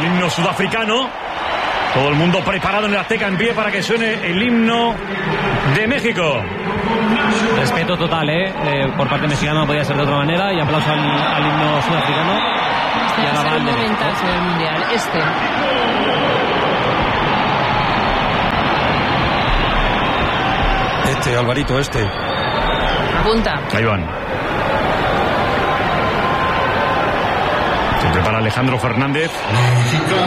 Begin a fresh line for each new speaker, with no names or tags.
el himno sudafricano. Todo el mundo preparado en el Azteca en pie para que suene el himno de México.
Respeto total, por parte mexicana, no podía ser de otra manera, y aplauso al himno sudafricano.
Este va a ser un momentazo del Mundial.
Alvarito,
Apunta.
Ahí van. Se prepara Alejandro Fernández.